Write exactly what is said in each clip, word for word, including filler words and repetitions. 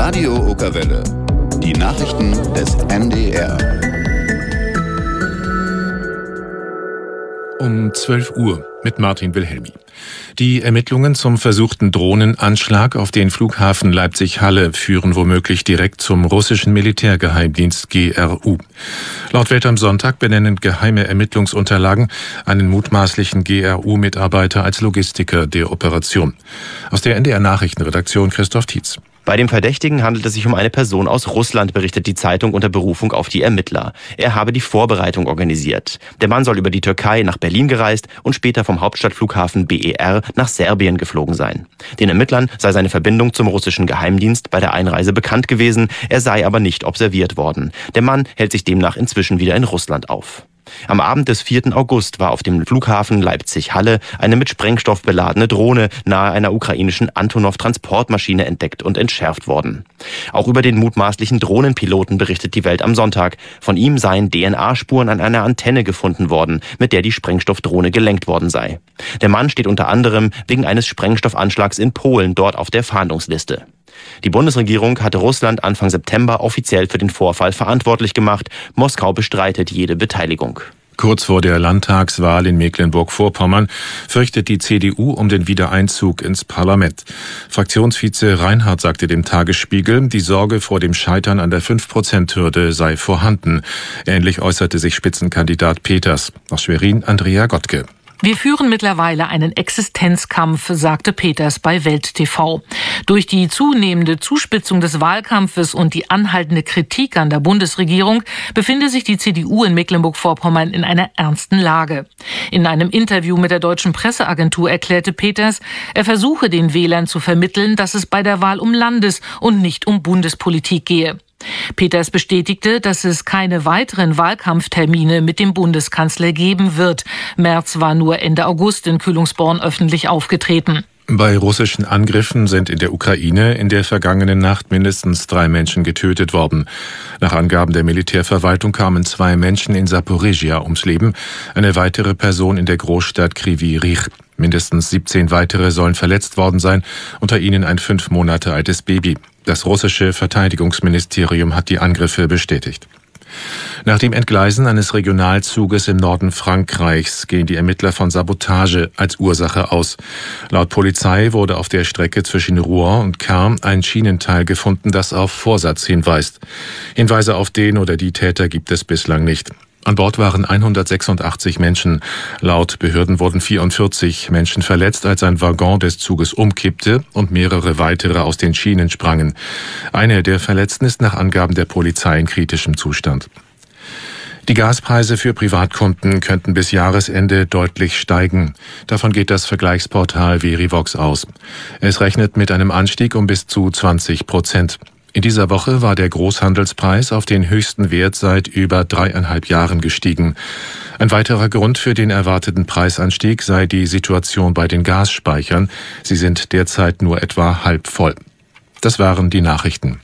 Radio Okerwelle. Die Nachrichten des N D R. Um zwölf Uhr mit Martin Wilhelmi. Die Ermittlungen zum versuchten Drohnenanschlag auf den Flughafen Leipzig-Halle führen womöglich direkt zum russischen Militärgeheimdienst G R U. Laut Welt am Sonntag benennen geheime Ermittlungsunterlagen einen mutmaßlichen G R U-Mitarbeiter als Logistiker der Operation. Aus der N D R-Nachrichtenredaktion Christoph Tietz. Bei dem Verdächtigen handelt es sich um eine Person aus Russland, berichtet die Zeitung unter Berufung auf die Ermittler. Er habe die Vorbereitung organisiert. Der Mann soll über die Türkei nach Berlin gereist und später vom Hauptstadtflughafen B E R nach Serbien geflogen sein. Den Ermittlern sei seine Verbindung zum russischen Geheimdienst bei der Einreise bekannt gewesen, er sei aber nicht observiert worden. Der Mann hält sich demnach inzwischen wieder in Russland auf. Am Abend des vierten August war auf dem Flughafen Leipzig-Halle eine mit Sprengstoff beladene Drohne nahe einer ukrainischen Antonov-Transportmaschine entdeckt und entschärft worden. Auch über den mutmaßlichen Drohnenpiloten berichtet die Welt am Sonntag. Von ihm seien D N A-Spuren an einer Antenne gefunden worden, mit der die Sprengstoffdrohne gelenkt worden sei. Der Mann steht unter anderem wegen eines Sprengstoffanschlags in Polen dort auf der Fahndungsliste. Die Bundesregierung hatte Russland Anfang September offiziell für den Vorfall verantwortlich gemacht. Moskau bestreitet jede Beteiligung. Kurz vor der Landtagswahl in Mecklenburg-Vorpommern fürchtet die C D U um den Wiedereinzug ins Parlament. Fraktionsvize Reinhardt sagte dem Tagesspiegel, die Sorge vor dem Scheitern an der fünf Prozent Hürde sei vorhanden. Ähnlich äußerte sich Spitzenkandidat Peters. Aus Schwerin Andrea Gottke. Wir führen mittlerweile einen Existenzkampf, sagte Peters bei Welt T V. Durch die zunehmende Zuspitzung des Wahlkampfes und die anhaltende Kritik an der Bundesregierung befinde sich die C D U in Mecklenburg-Vorpommern in einer ernsten Lage. In einem Interview mit der Deutschen Presseagentur erklärte Peters, er versuche den Wählern zu vermitteln, dass es bei der Wahl um Landes- und nicht um Bundespolitik gehe. Peters bestätigte, dass es keine weiteren Wahlkampftermine mit dem Bundeskanzler geben wird. Merz war nur Ende August in Kühlungsborn öffentlich aufgetreten. Bei russischen Angriffen sind in der Ukraine in der vergangenen Nacht mindestens drei Menschen getötet worden. Nach Angaben der Militärverwaltung kamen zwei Menschen in Saporizhia ums Leben, eine weitere Person in der Großstadt Kryvyi Rih. Mindestens siebzehn weitere sollen verletzt worden sein, unter ihnen ein fünf Monate altes Baby. Das russische Verteidigungsministerium hat die Angriffe bestätigt. Nach dem Entgleisen eines Regionalzuges im Norden Frankreichs gehen die Ermittler von Sabotage als Ursache aus. Laut Polizei wurde auf der Strecke zwischen Rouen und Caen ein Schienenteil gefunden, das auf Vorsatz hinweist. Hinweise auf den oder die Täter gibt es bislang nicht. An Bord waren hundertsechsundachtzig Menschen. Laut Behörden wurden vierundvierzig Menschen verletzt, als ein Waggon des Zuges umkippte und mehrere weitere aus den Schienen sprangen. Eine der Verletzten ist nach Angaben der Polizei in kritischem Zustand. Die Gaspreise für Privatkunden könnten bis Jahresende deutlich steigen. Davon geht das Vergleichsportal Verivox aus. Es rechnet mit einem Anstieg um bis zu zwanzig Prozent. In dieser Woche war der Großhandelspreis auf den höchsten Wert seit über dreieinhalb Jahren gestiegen. Ein weiterer Grund für den erwarteten Preisanstieg sei die Situation bei den Gasspeichern. Sie sind derzeit nur etwa halb voll. Das waren die Nachrichten.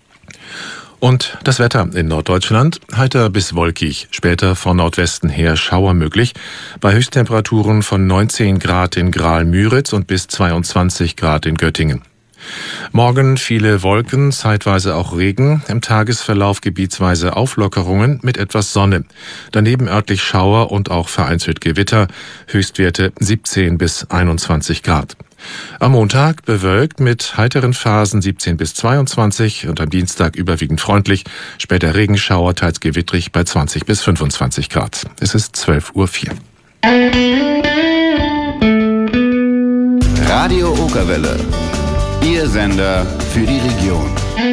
Und das Wetter in Norddeutschland, heiter bis wolkig, später von Nordwesten her Schauer möglich, bei Höchsttemperaturen von neunzehn Grad in Graal-Müritz und bis zweiundzwanzig Grad in Göttingen. Morgen viele Wolken, zeitweise auch Regen, im Tagesverlauf gebietsweise Auflockerungen mit etwas Sonne. Daneben örtlich Schauer und auch vereinzelt Gewitter, Höchstwerte siebzehn bis einundzwanzig Grad. Am Montag bewölkt mit heiteren Phasen siebzehn bis zweiundzwanzig und am Dienstag überwiegend freundlich, später Regenschauer, teils gewittrig bei zwanzig bis fünfundzwanzig Grad. Es ist zwölf Uhr vier. Radio Okerwelle. Ihr Sender für die Region.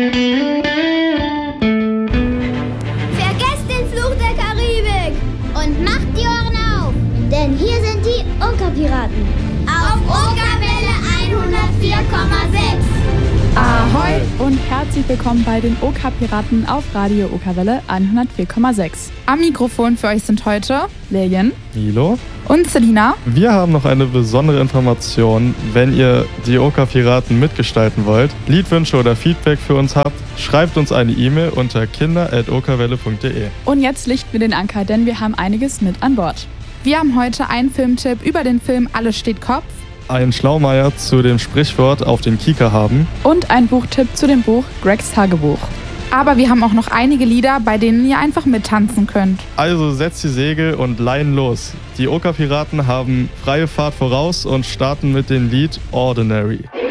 Vergesst den Fluch der Karibik und macht die Ohren auf, denn hier sind die Okerpiraten auf Okerwelle hundertvier Komma sechs. Ahoi und herzlich willkommen bei den Okerpiraten auf Radio Okerwelle hundertvier Komma sechs. Am Mikrofon für euch sind heute Lilian, Milo und Selina. Wir haben noch eine besondere Information. Wenn ihr die Okerpiraten mitgestalten wollt, Liedwünsche oder Feedback für uns habt, schreibt uns eine E-Mail unter kinder at okerwelle punkt de. Und jetzt lichten wir den Anker, denn wir haben einiges mit an Bord. Wir haben heute einen Filmtipp über den Film Alles steht Kopf. einen Schlaumeier zu dem Sprichwort auf den Kieker haben und ein Buchtipp zu dem Buch Gregs Tagebuch. Aber wir haben auch noch einige Lieder, bei denen ihr einfach mittanzen könnt. Also setzt die Segel und Leinen los. Die Oka-Piraten haben freie Fahrt voraus und starten mit dem Lied Ordinary.